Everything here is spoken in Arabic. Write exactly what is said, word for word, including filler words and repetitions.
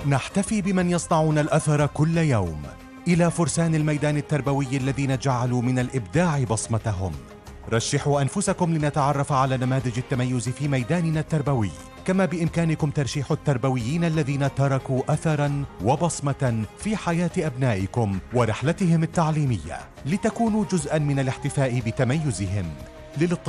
نحتفي بمن يصنعون الأثر كل يوم، إلى فرسان الميدان التربوي الذين جعلوا من الإبداع بصمتهم. رشحوا أنفسكم لنتعرف على نماذج التميز في ميداننا التربوي، كما بإمكانكم ترشيح التربويين الذين تركوا أثراً وبصمة في حياة أبنائكم ورحلتهم التعليمية، لتكونوا جزءاً من الاحتفاء بتميزهم. للاطلاع